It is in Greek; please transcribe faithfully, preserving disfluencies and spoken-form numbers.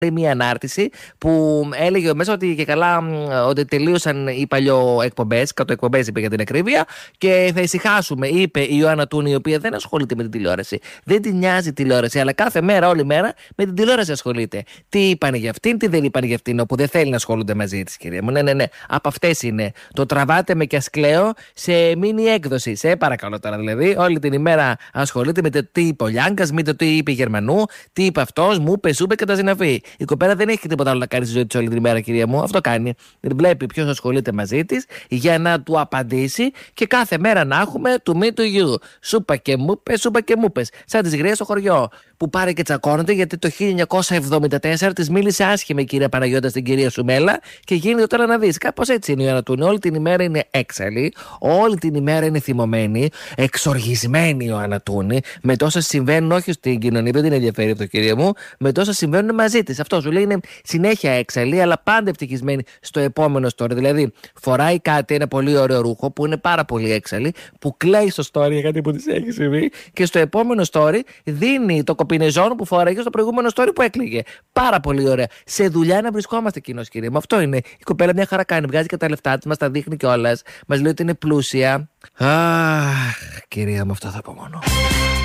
Μια ανάρτηση που έλεγε μέσα ότι και καλά ότι τελείωσαν οι παλιό εκπομπές, κατ' εκπομπές είπε για την ακρίβεια, και θα ησυχάσουμε, είπε η Ιωάννα Τούνη, η οποία δεν ασχολείται με την τηλεόραση. Δεν την νοιάζει η τηλεόραση, αλλά κάθε μέρα, όλη μέρα με την τηλεόραση ασχολείται. Τι είπαν για αυτήν, τι δεν είπαν για αυτήν, όπου δεν θέλει να ασχολούνται μαζί της, κυρία μου. Ναι, ναι, ναι. Από αυτές είναι. Το τραβάτε με κι ας κλαίω σε μίνι έκδοση. Σε παρακαλώ τώρα δηλαδή. Όλη την ημέρα ασχολείται με το τι είπε ο Λιάγκας, με το τι είπε η Γερμανού, τι είπε αυτός, μου είπε, σου είπε και τα συναφή. Η κοπέλα δεν έχει τίποτα άλλο να κάνει στη ζωή της όλη την ημέρα, κυρία μου. Αυτό κάνει. Βλέπει ποιος ασχολείται μαζί της για να του απαντήσει και κάθε μέρα να έχουμε του me to you. Σούπα και μου πες, σούπα και μου πες. Σαν τις γριές στο χωριό. Που πάρε και τσακώνεται γιατί το χίλια εννιακόσια εβδομήντα τέσσερα της μίλησε άσχημα η κυρία Παναγιώτα στην κυρία Σουμέλα και γίνεται τώρα να δεις. Κάπως έτσι είναι η Ιωάννα Τούνη. Όλη την ημέρα είναι έξαλλη, όλη την ημέρα είναι θυμωμένη, εξοργισμένη η Ιωάννα Τούνη με τόσα συμβαίνουν, όχι στην κοινωνία, δεν την ενδιαφέρει αυτό, κυρία μου, με τόσα συμβαίνουν μαζί της. Αυτό σου λέει είναι συνέχεια έξαλλη, αλλά πάντα ευτυχισμένη στο επόμενο story. Δηλαδή, φοράει κάτι, ένα πολύ ωραίο ρούχο που είναι πάρα πολύ έξαλλη, που κλαίει στο story για κάτι που της έχει συμβεί και στο επόμενο story δίνει το κοπινεζόν που φοράγε στο προηγούμενο story που έκλαιγε. Πάρα πολύ ωραία. Σε δουλειά να βρισκόμαστε, κοινώς, κύριε μου. Αυτό είναι. Η κοπέλα μια χαρά κάνει. Βγάζει και τα λεφτά της, μας τα δείχνει κιόλας. Μας λέει ότι είναι πλούσια. Αχ, κυρία μου, αυτό θα πω μόνο.